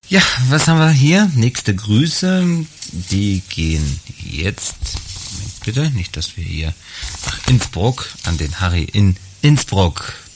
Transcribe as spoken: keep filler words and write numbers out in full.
Ja, was haben wir hier? Nächste Grüße, die gehen jetzt, Moment bitte, nicht, dass wir hier nach Innsbruck, an den Harry in Innsbruck.